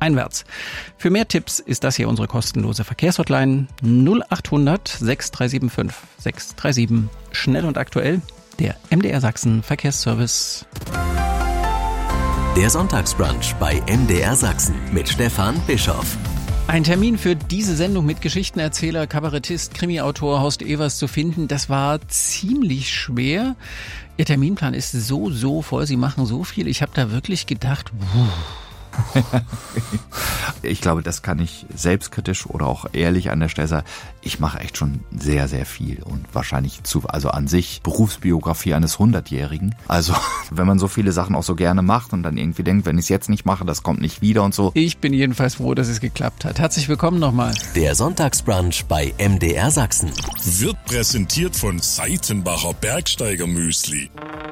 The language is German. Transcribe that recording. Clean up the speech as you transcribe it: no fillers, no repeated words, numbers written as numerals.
einwärts. Für mehr Tipps ist das hier unsere kostenlose Verkehrshotline 0800 6375 637. Schnell und aktuell, der MDR Sachsen Verkehrsservice. Der Sonntagsbrunch bei MDR Sachsen mit Stefan Bischoff. Ein Termin für diese Sendung mit Geschichtenerzähler, Kabarettist, Krimiautor Horst Evers zu finden, das war ziemlich schwer. Ihr Terminplan ist so voll, Sie machen so viel. Ich habe da wirklich gedacht, Ich glaube, das kann ich selbstkritisch oder auch ehrlich an der Stelle sagen. Ich mache echt schon sehr viel und wahrscheinlich also an sich Berufsbiografie eines 100-Jährigen. Also, wenn man so viele Sachen auch so gerne macht und dann irgendwie denkt, wenn ich es jetzt nicht mache, das kommt nicht wieder und so. Ich bin jedenfalls froh, dass es geklappt hat. Herzlich willkommen nochmal. Der Sonntagsbrunch bei MDR Sachsen wird präsentiert von Seitenbacher Bergsteigermüsli.